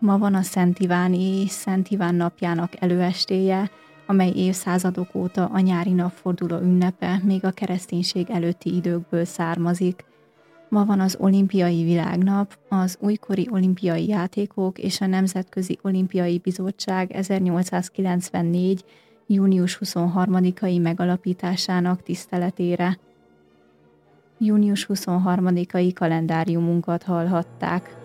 Ma van a Szent Iváni és Szent Iván napjának előestéje, amely évszázadok óta a nyári napforduló ünnepe még a kereszténység előtti időkből származik. Ma van az Olimpiai Világnap, az újkori olimpiai játékok és a Nemzetközi Olimpiai Bizottság 1894. június 23-ai megalapításának tiszteletére. Június 23-ai kalendáriumunkat hallhatták.